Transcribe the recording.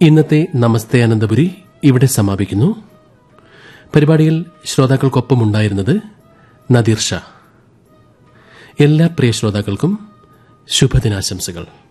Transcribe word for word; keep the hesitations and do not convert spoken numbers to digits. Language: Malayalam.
ഇന്നത്തെ നമസ്തേ അനന്തപുരി ഇവിടെ സമാപിക്കുന്നു. പരിപാടിയിൽ ശ്രോതാക്കൾക്കൊപ്പമുണ്ടായിരുന്നത് നദീർ ഷാ. എല്ലാ പ്രിയ ശ്രോതാക്കൾക്കും ശുഭദിനാശംസകൾ.